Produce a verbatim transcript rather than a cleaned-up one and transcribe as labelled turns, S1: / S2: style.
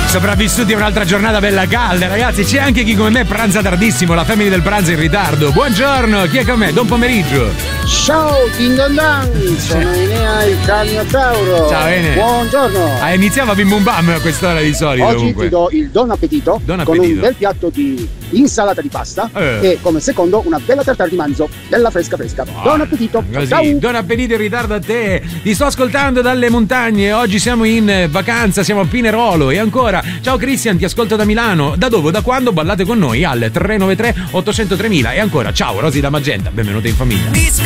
S1: Sopravvissuti a un'altra giornata bella calda, ragazzi. C'è anche chi come me pranza tardissimo, la famiglia del pranzo in ritardo. Buongiorno, chi è con me? Buon pomeriggio.
S2: Ciao Ding Dong Dang, sono Enea il Cagnotauro.
S1: Ciao Enea.
S2: Buongiorno.
S1: Ah, iniziava bim bum bam a quest'ora di solito.
S2: Oggi
S1: comunque.
S2: ti do il don appetito,
S1: Don
S2: con
S1: appetito.
S2: un bel piatto di insalata di pasta
S1: Eh.
S2: e come secondo una bella tartare di manzo, bella fresca fresca.
S1: Ah,
S2: Buon appetito.
S1: Così,
S2: Ciao.
S1: buon appetito in ritardo a te. Ti sto ascoltando dalle montagne. Oggi siamo in vacanza, siamo a Pinerolo. E ancora, ciao Cristian, ti ascolto da Milano. Da dove? Da quando? Ballate con noi al tre nove tre otto zero tre mila. E ancora, ciao Rosy da Magenta, benvenuta in famiglia.
S3: Disco